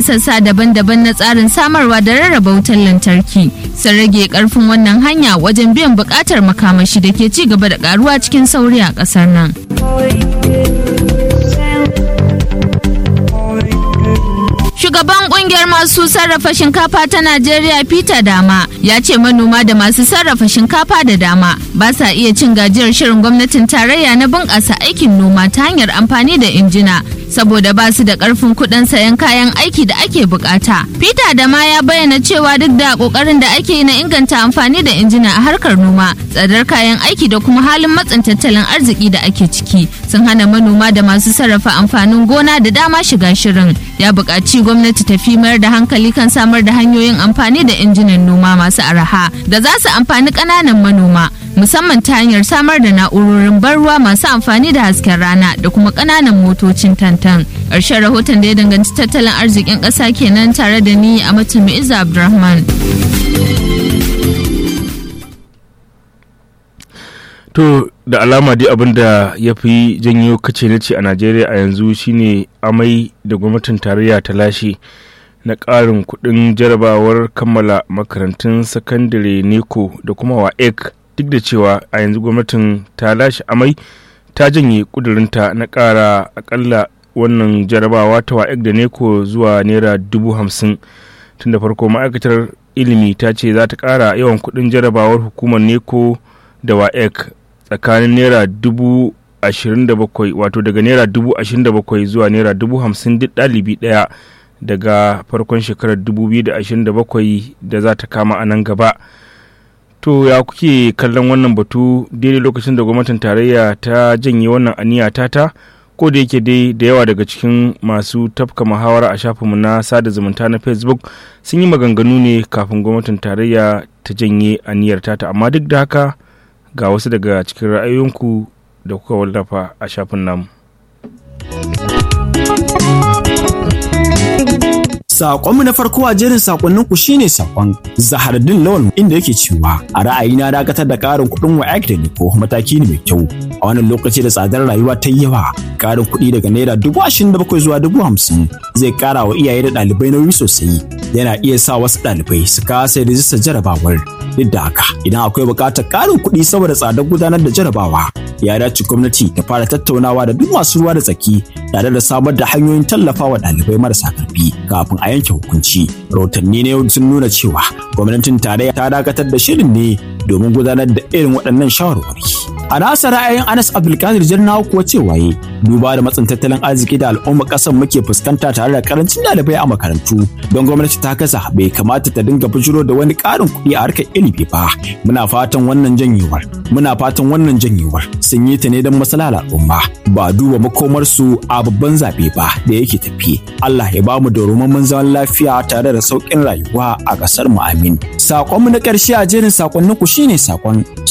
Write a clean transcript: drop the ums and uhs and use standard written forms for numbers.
sassa daban-daban na tsarin samarwa da rarraba wutar lantarki sun rage karfin wannan hanya wajen biyan buƙatar makamashi da ke ci gaba da karuwa cikin sauri a ƙasar nan. Shugaban kungiyar masu sarrafa shinkafa ta Najeriya Peter Dama ya ce manoma da masu sarrafa shinkafa da dama ba sa iya cin gajiyar shirin gwamnatin tarayya na bunƙasa aikin noma ta hanyar amfani da injina saboda ba su da ƙarfin kuɗin sayan kayan aiki da ake bukata. Peter Dama ya bayyana cewa duk da ƙoƙarin da ake yi na inganta amfani da injina a harkar noma, tsadar kayan aiki da kuma halin matsin tattalin arziki da ake ciki sun hana manoma da masu sarrafa amfanin gona da dama shiga shirin. Ya buƙaci gwamnati ta fi mayar da hankali kan samar da hanyoyin amfani da injinan noma masu araha da za su amfani ƙananan manoma, musamman ta hanyar samar da na'urorin ban ruwa masu amfani da hasken rana da kuma ƙananan motocin tantan. Ƙarshen rahoton da ya danganci tattalin arzikin ƙasa kenan, tare da ni a Matulmi Izza Abdulrahman. To da alama dai abin da ya fi janyo kace na ce a Najeriya a yanzu shine amai da gwamnatin tarayya ta lashe na ƙarin kuɗin jarabawar kammala makarantun sakandare neko da kuma WAEC, duk da cewa a yanzu gwamnatin ta lashe amai ta janye ƙudurinta na ƙara akalla wannan jarabawa ta WAEC da neko zuwa naira 50,000. Tun da farko ma'aikatar ilimi ta ce za ta ƙara yawan kuɗin jarabawar hukumar neko da WAEC tsakanin naira 27,000, wato daga naira 27,000 zuwa naira 50,000 duk ɗalibi ɗaya daga farkon shekarar 2027 da za ta kama a nan gaba. To ya kuke kallon wannan batu daidai lokacin da gwamnatin tarayya ta janye wannan aniya tata, ko da yake dai da yawa daga cikin masu tafka muhawara a shafinmu na sada zumunta na Facebook sun yi maganganu ne kafin gwamnatin tarayya ta janye aniyar tata, amma duk da haka ga wasu daga cikin ra'ayoyinku da kuka wallafa a shafin namu. Saƙonmu na farko a jerin saƙonninku shine saƙon Zahardin Lawal, inda yake cewa a ra'ayina dakatar da ƙarin kuɗin WAEC da neko mataki ne mai kyau a wannan lokaci da tsadar rayuwa ta yi yawa. Ƙarin kuɗi daga naira 27,000 zuwa 50,000 zai ƙara wa iyaye da ɗalibai nauyi sosai, yana iya sa wasu ɗalibai su kasa rijistar jarabawar. Duk da haka, idan akwai buƙatar ƙarin kuɗi saboda tsadar gudanar da jarabawa, ya dace gwamnati ta fara tattaunawa da duk masu ruwa da tsaki tare da samar da hanyoyin tallafawa ɗalibai marasa ƙarfi kafin a yanke hukunci. Rahotanni ne sun nuna cewa gwamnatin tarayya ta dakatar da shirin ne domin gudanar da irin waɗannan shawarwari. A nasa ra'ayin Anas Abdulkadir Jirnawa kuwa cewa duba da matsin tattalin arziki da al'ummar ƙasar muke fuskanta tare da karancin ɗalibai a makarantu, don gwamnati ta kasa bai kamata ta dinga bijiro da wani ƙarin kuɗi a harkar ilimi ba. Muna fatan wannan janyewar sun yi ta ne don maslahar al'umma, ba duba makomarsu a babban zaɓe ba da yake tafi. Allah ya bamu da rumammun zaman lafiya tare da sauƙin rayuwa a ƙasar mu, amin. Saƙonmu na ƙarshe a jerin saƙonninku shine saƙon